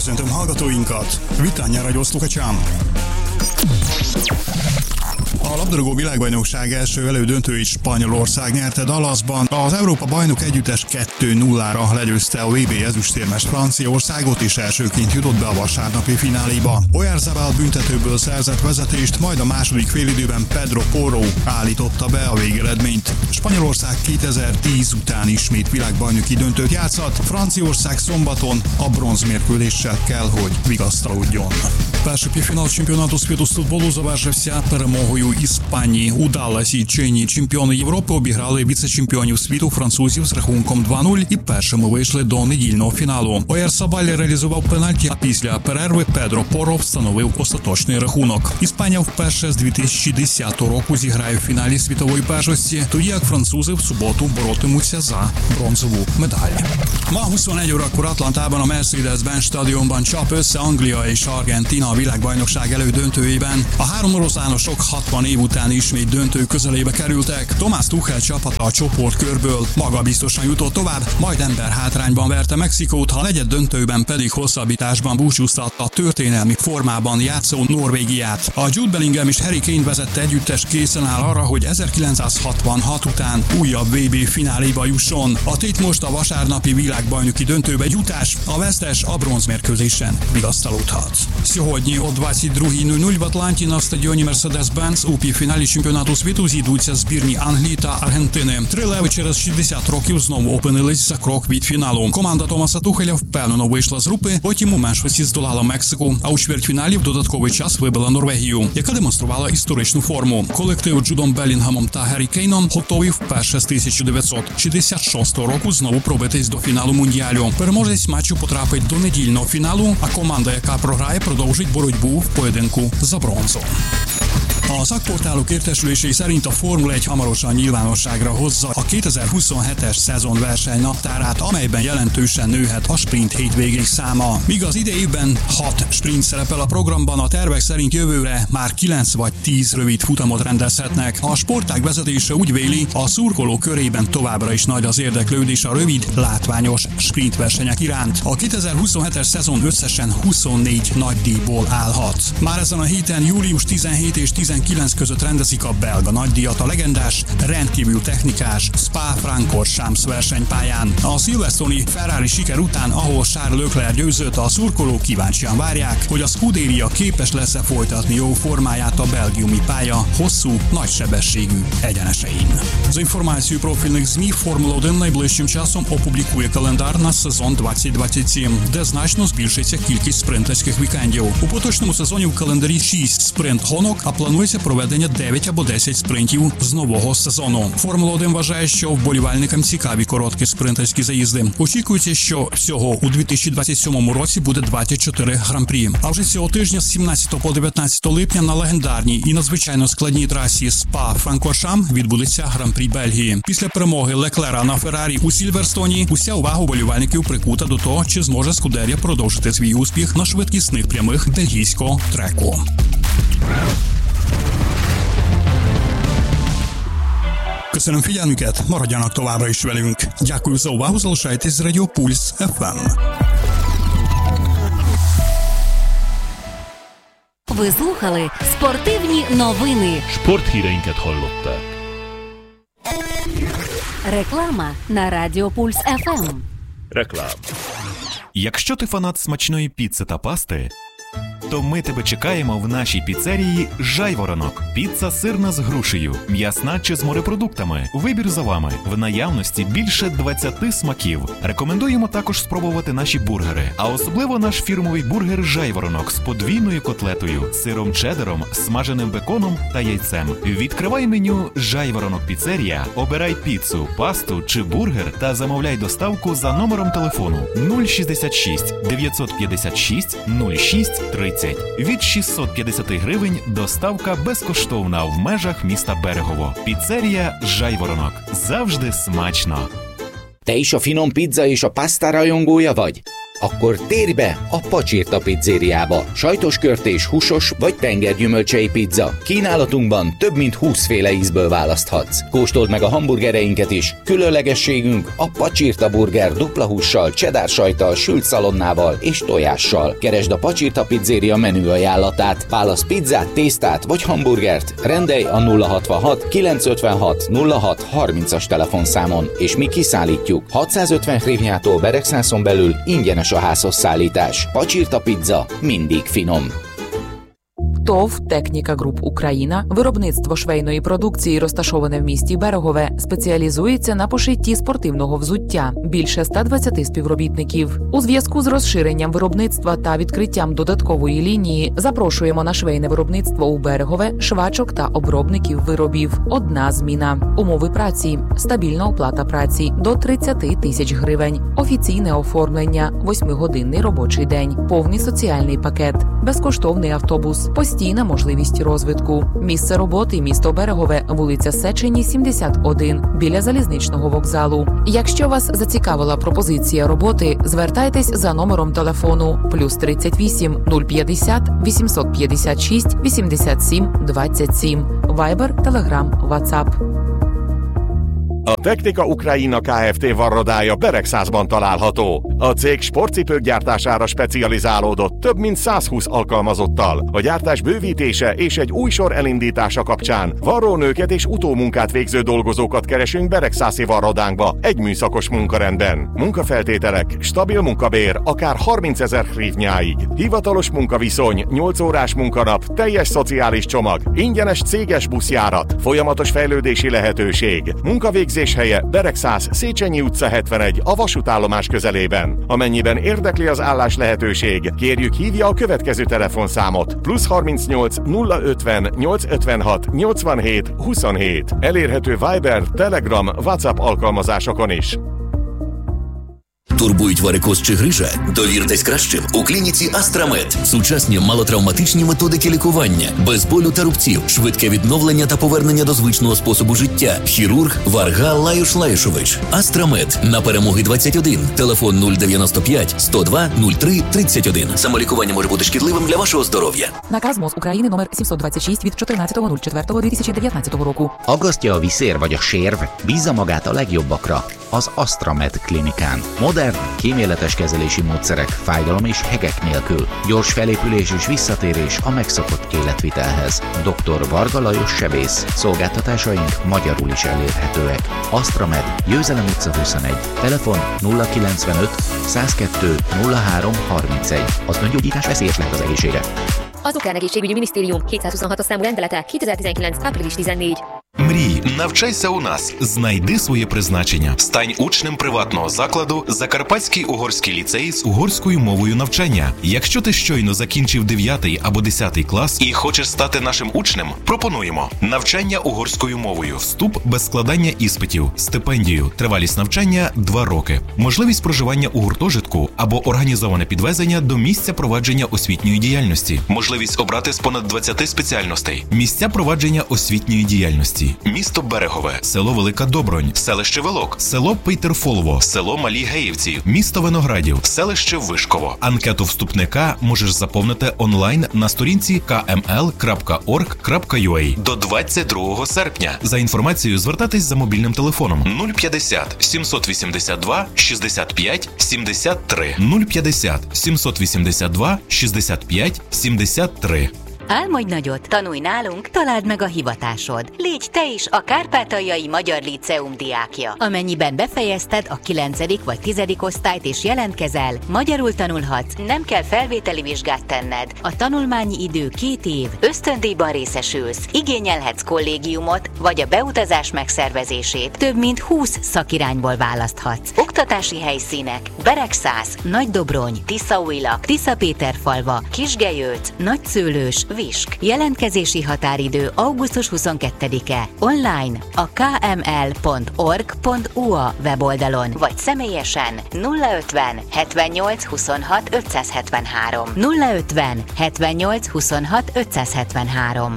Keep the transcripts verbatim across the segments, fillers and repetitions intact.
Köszöntöm hallgatóinkat! Vitán Radio Sluchačám! A labdarúgó világbajnokság első elődöntőit Spanyolország nyerte Dallasban. Az Európa bajnok együttes kettő nullára legyőzte a vé bé ezüstérmes Franciaországot, és elsőként jutott be a vasárnapi fináléba. Oyarzabal büntetőből szerzett vezetést, majd a második félidőben Pedro Porro állította be a végeredményt. Spanyolország kétezer-tíz után ismét világbajnoki döntőt játszhat, Franciaország szombaton a bronzmérkőzéssel kell, hogy vigasztalódjon. Перший півфінал чемпіонату світу з футболу завершився перемогою Іспанії. У Далласі чинні чемпіони Європи обіграли віце-чемпіонів світу французів з рахунком два нуль і першими вийшли до недільного фіналу. Оярзабаль реалізував пенальті, а після перерви Педро Порро встановив остаточний рахунок. Іспанія вперше з дві тисячі десятого року зіграє в фіналі світової першості, тоді як французи в суботу боротимуться за bronzovú medálь. Ma huszonegy órakor Atlantában a Mercedes-Benz stadionban csap össze Anglia és Argentína a világbajnokság elődöntőjében. A három oroszlánosok hatvan év után ismét döntő közelébe kerültek. Thomas Tuchel csapata a csoportkörből magabiztosan jutott tovább, majd emberhátrányban verte Mexikót, a negyed döntőben pedig hosszabbításban búcsúztatta történelmi formában játszó Norvégiát. A Jude Bellingham és Harry Kane vezette együttes készen áll arra, hogy ezerkilencszázhatvanhat után újabb vé bé fináléba jusson. A tét most a vasárnapi világbajnoki döntőbe jutás, a vesztes a bronzmérkőzésen vigasztalódhat. Сьогодні о двадцять другій нуль нуль в Атланті на стадіоні Mercedes-Benz у півфіналі чемпіонату світу зійдуться збірні Англії та Аргентини. Три леви через шістдесят років знову опинились за крок від фіналу. Команда Томаса Тухеля впевнено вийшла з групи, потім у меншості здолала Мексику, а у чвертьфіналі в додатковий час вибила Норвегію, яка демонструвала історичну форму. Колектив Джудом Белінгhamом та Гаррі Кейном готовий вперше з тисяча дев'ятсот шістдесят шостого року знову пробитись до фіналу Мундіалю. Переможець матчу потрапить до недільного фіналу, а команда, яка програє, продовжить боротьбу в поєдинку за bronzу. A szakportálok értesülései szerint a Formula egy hamarosan nyilvánosságra hozza a kétezer-huszonhetes szezon versenynaptárát, amelyben jelentősen nőhet a sprint hétvégék száma. Míg az idei évben hat sprint szerepel a programban, a tervek szerint jövőre már kilenc vagy tíz rövid futamot rendezhetnek. A sportág vezetése úgy véli, a szurkoló körében továbbra is nagy az érdeklődés a rövid, látványos sprint versenyek iránt. A kétezer-huszonhetes szezon összesen huszonnégy nagydíjból állhat. Már ezen a héten július tizenhét és tizenkilenc között rendezik a belga nagydíjat a legendás, rendkívül technikás Spa-Francorchamps versenypályán. A szilvesztoni Ferrari siker után, ahol Charles Leclerc győzött, a szurkolók kíváncsian várják, hogy a Scuderia képes lesz-e folytatni jó formáját a belgiumi pálya hosszú, nagysebességű egyenesein. За інформацією профільних ЗМІ, Формула один найближчим часом опублікує календар на сезон двадцять двадцять сім, де значно збільшиться кількість спринтерських вікендів. У поточному сезоні в календарі шість спринт-гонок, а планується проведення дев'ять або десять спринтів з нового сезону. Формула один вважає, що вболівальникам цікаві короткі спринтерські заїзди. Очікується, що всього у дві тисячі двадцять сьомому році буде двадцять чотири гран-прі. А вже цього тижня з сімнадцятого по дев'ятнадцяте липня на легендарній і надзвичайно складній трасі Спа-Франкоршам відбудеться гран-прі Бельгії. Після перемоги Леклера на Феррарі у Сільверстоні уся увага вболівальників прикута до того, чи зможе Скудерія продовжити свій успіх на швидкісних прямих бельгійського треку. Köszönöm figyelmüket, maradjanak továbbra is velünk. Дякую за увагу, залишайтесь з Радіо Пульс еф ем. Ви слухали спортивні новини. Sporthíreinket hallották. Реклама на Радіо Пульс еф ем. Реклам. Якщо ти фанат смачної піци та пасти, то ми тебе чекаємо в нашій піцерії «Жайворонок». Піца сирна з грушею, м'ясна чи з морепродуктами. Вибір за вами. В наявності більше двадцяти смаків. Рекомендуємо також спробувати наші бургери. А особливо наш фірмовий бургер «Жайворонок» з подвійною котлетою, сиром чеддером, смаженим беконом та яйцем. Відкривай меню «Жайворонок Піцерія», обирай піцу, пасту чи бургер та замовляй доставку за номером телефону нуль шістдесят шість дев'ятсот п'ятдесят шість нуль шість тридцять. Від шістсот п'ятдесят гривень доставка безкоштовна в межах міста Берегово. Піцерія «Жайворонок». Завжди смачно. Te is a finom pizza és a paszta rajongója vagy? Akkor térj be a Pacsirta pizzériába. Sajtos körtés, húsos vagy tengergyümölcsei pizza. Kínálatunkban több mint húsz féle ízből választhatsz. Kóstold meg a hamburgereinket is. Különlegességünk a Pacsirta burger dupla hússal, cheddar sajttal, sült szalonnával és tojással. Keresd a Pacsirta pizzéria menü ajánlatát. Válasz pizzát, tésztát vagy hamburgert. Rendelj a nulla hatvanhat kilencszázötvenhat nulla hat harmincas telefonszámon, és mi kiszállítjuk. hatszázötven hrivnyától Beregszászon belül ingyenes a házhoz szállítás. Pacsirta pizza mindig finom. ТОВ «Техніка Груп Україна», виробництво швейної продукції, розташоване в місті Берегове, спеціалізується на пошитті спортивного взуття. Більше ста двадцяти співробітників. У зв'язку з розширенням виробництва та відкриттям додаткової лінії запрошуємо на швейне виробництво у Берегове швачок та обробників виробів. Одна зміна. Умови праці. Стабільна оплата праці до тридцять тисяч гривень. Офіційне оформлення. восьмигодинний робочий день. Повний соціальний пакет. Безкоштовний автобус. Постійна можливість розвитку. Місце роботи – місто Берегове, вулиця Сечені, сімдесят один, біля залізничного вокзалу. Якщо вас зацікавила пропозиція роботи, звертайтесь за номером телефону плюс тридцять вісім нуль п'ятдесят вісімсот п'ятдесят шість вісімдесят сім двадцять сім. Вайбер, Телеграм, Ватсап. A Technika Ukraina Kft. Varrodája Beregszászban található. A cég sportcipők gyártására specializálódott több mint százhúsz alkalmazottal. A gyártás bővítése és egy új sor elindítása kapcsán varrónőket és utómunkát végző dolgozókat keresünk Beregszászi varrodánkba egy műszakos munkarendben. Munkafeltételek, stabil munkabér, akár harmincezer hrivnyáig. Hivatalos munkaviszony, nyolc órás munkanap, teljes szociális csomag, ingyenes céges buszjárat, folyamatos fejlődési lehetőség. Munkavégzés helye Beregszász, Széchenyi utca hetvenegy, a vasútállomás közelében. Amennyiben érdekli az állás lehetőség, kérjük hívja a következő telefonszámot: plusz harmincnyolc nulla ötven nyolcszázötvenhat nyolcvanhét huszonhét. Elérhető Viber, Telegram, WhatsApp alkalmazásokon is. Турбують варикоз чи грижа? Довіртесь кращим у клініці Астрамед. Сучасні малотравматичні методики лікування, без болю та рубців, швидке відновлення та повернення до звичного способу життя. Хірург Варга Лаюш Лаюшович. Астрамед. На Перемоги двадцять один. Телефон нуль дев'яносто п'ять сто два нуль три тридцять один. Самолікування може бути шкідливим для вашого здоров'я. Наказ МОЗ України номер сімсот двадцять шість від чотирнадцятого четвертого дві тисячі дев'ятнадцятого року. Aggasztja a viszér vagy a sérv? Bízza magát a legjobbakra. Az Astramed klinikán. Modern, kíméletes kezelési módszerek, fájdalom és hegek nélkül. Gyors felépülés és visszatérés a megszokott életvitelhez. doktor Varga Lajos sebész. Szolgáltatásaink magyarul is elérhetőek. Astramed, Győzelem utca huszonegy. Telefon nulla kilencvenöt százkettő nulla három harmincegy. Az öngyógyítás veszélyes lehet az egészségre. Az Ukrán Egészségügyi Minisztérium kétszázhuszonhatos számú rendelete kétezer-tizenkilenc. április tizennégy. Мрій, навчайся у нас, знайди своє призначення. Стань учнем приватного закладу Закарпатський угорський ліцей з угорською мовою навчання. Якщо ти щойно закінчив дев'ятий або десятий клас і хочеш стати нашим учнем, пропонуємо навчання угорською мовою, вступ без складання іспитів, стипендію, тривалість навчання – два роки, можливість проживання у гуртожитку або організоване підвезення до місця провадження освітньої діяльності, можливість обрати з понад двадцяти спеціальностей, місця провадження освітньої діяльності. Місто Берегове, село Велика Добронь, селище Велок, село Пейтерфолово, село Малі Геївці, місто Виноградів, селище Вишково. Анкету вступника можеш заповнити онлайн на сторінці ка ем ел крапка орг крапка ю а до двадцять другого серпня. За інформацією звертатись за мобільним телефоном нуль п'ятдесят сімсот вісімдесят два шістдесят п'ять сімдесят три нуль п'ятдесят сімсот вісімдесят два шістдесят п'ять сімдесят три. Álmodj nagyot, tanulj nálunk, találd meg a hivatásod. Légy te is a Kárpátaljai Magyar Líceum diákja. Amennyiben befejezted a kilencedik vagy tizedik osztályt és jelentkezel, magyarul tanulhatsz, nem kell felvételi vizsgát tenned. A tanulmányi idő két év, ösztöndíjban részesülsz, igényelhetsz kollégiumot vagy a beutazás megszervezését. Több mint húsz szakirányból választhatsz. Oktatási helyszínek: Beregszász, Nagydobrony, Tiszaújlak, Tiszapéterfalva, Kisgelyőc, Nagyszőlős, Visk. Jelentkezési határidő augusztus huszonkettedike. Online a ká em el pont org pont u a weboldalon, vagy személyesen nulla ötven hetvennyolc huszonhat ötszázhetvenhárom nulla ötven hetvennyolc huszonhat ötszázhetvenhárom.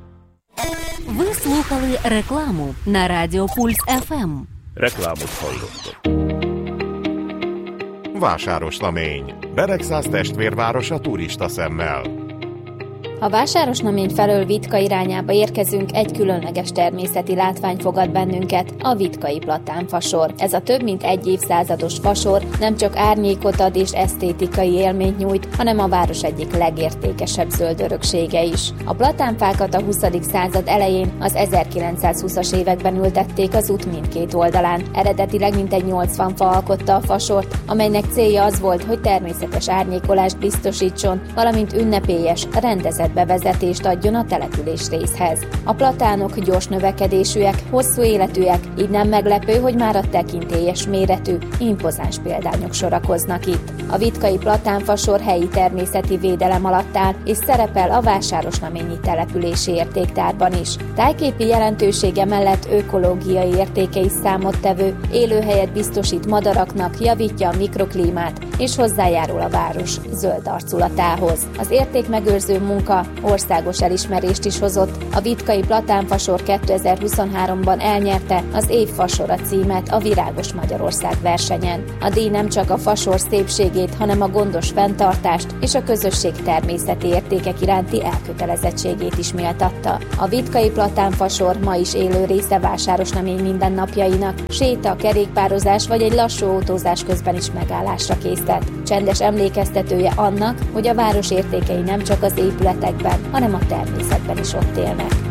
Ви слухали рекламу на Радіо Пульс еф ем. Reklámot hallottak. Vásárosnamény. Beregszász testvérvárosa turista szemmel. Ha Vásárosnamény felől Vitka irányába érkezünk, egy különleges természeti látvány fogad bennünket, a vitkai platánfasor. Ez a több mint egy évszázados fasor nem csak árnyékot ad és esztétikai élményt nyújt, hanem a város egyik legértékesebb zöld öröksége is. A platánfákat a huszadik század elején, az ezerkilencszázhúszas években ültették az út mindkét oldalán. Eredetileg mintegy nyolcvan fa alkotta a fasort, amelynek célja az volt, hogy természetes árnyékolást biztosítson, valamint ünnepélyes, rendezett bevezetést adjon a település részhez. A platánok gyors növekedésűek, hosszú életűek, így nem meglepő, hogy már a tekintélyes méretű, impozáns példányok sorakoznak itt. A vitkai platánfasor helyi természeti védelem alatt áll, és szerepel a Vásárosnaményi települési értéktárban is. Tájképi jelentősége mellett ökológiai értéke is számottevő, élőhelyet biztosít madaraknak, javítja a mikroklímát, és hozzájárul a város zöld arculatához. Az értékmegőrző munka országos elismerést is hozott. A vitkai platánfasor kétezer-huszonháromban elnyerte az Év fasora címet a Virágos Magyarország versenyen. A díj nem csak a fasor szépségét, hanem a gondos fenntartást és a közösség természeti értékek iránti elkötelezettségét is méltatta. A vitkai platánfasor ma is élő része Vásárosnamény mindennapjainak, séta, kerékpározás vagy egy lassú autózás közben is megállásra késztet. Csendes emlékeztetője annak, hogy a város értékei nem csak az épületekben, hanem a természetben is ott élnek.